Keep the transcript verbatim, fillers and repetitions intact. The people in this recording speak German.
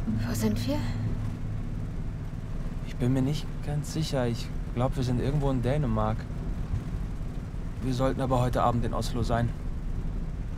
Wo sind wir? Ich bin mir nicht ganz sicher. Ich glaube, wir sind irgendwo in Dänemark. Wir sollten aber heute Abend in Oslo sein.